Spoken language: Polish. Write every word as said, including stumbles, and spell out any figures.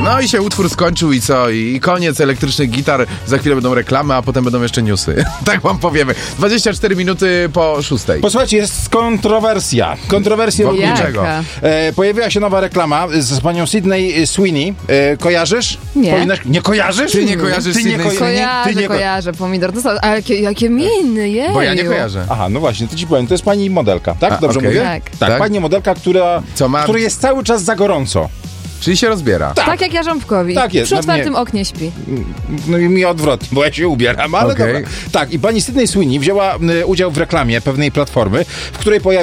No i się utwór skończył i co? I koniec elektrycznych gitar. Za chwilę będą reklamy, a potem będą jeszcze newsy. Tak wam powiemy. dwadzieścia cztery minuty po szóstej. Posłuchajcie, jest kontrowersja. Kontrowersja Wokół od czego? E, pojawiła się nowa reklama z panią Sydney Sweeney. E, kojarzysz? Nie. Powinnaś... Nie kojarzysz? Ty nie kojarzysz Ty nie Sydney koja- Kojarzę, Ty nie ko- kojarzę, pomidor. To są, ale jakie, jakie miny, jej. Bo ja nie kojarzę. Aha, no właśnie, to ci powiem. To jest pani modelka, tak? A, Dobrze okej. mówię? Tak. tak. Tak? Pani modelka, która, Co ma- która jest cały czas za gorąco. Czyli się rozbiera. Tak. tak jak ja Żąbkowi. Tak jest, Przy no otwartym nie- oknie śpi. No i mi odwrotnie, bo ja się ubieram, ale Okej. dobra. Tak, i pani Sydney Sweeney wzięła y, udział w reklamie pewnej platformy, w której pojawił